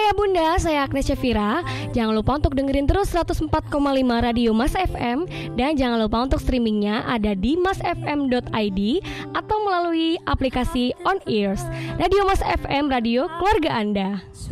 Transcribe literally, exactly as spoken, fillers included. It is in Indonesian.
Ayah Bunda, saya Agnes Syafira. Jangan lupa untuk dengerin terus seratus empat koma lima Radio Mas F M. Dan jangan lupa untuk streamingnya ada di mas f m dot i d atau melalui aplikasi On Ears. Radio Mas F M, radio keluarga Anda.